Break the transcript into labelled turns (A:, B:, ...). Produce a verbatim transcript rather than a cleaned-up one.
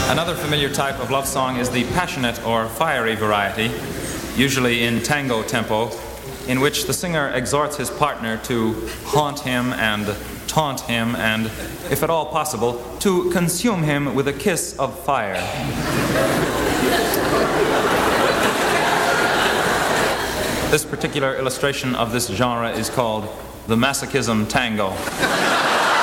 A: Another familiar type of love song is the passionate or fiery variety, usually in tango tempo, in which the singer exhorts his partner to haunt him and taunt him and, if at all possible, to consume him with a kiss of fire. This particular illustration of this genre is called the masochism tango.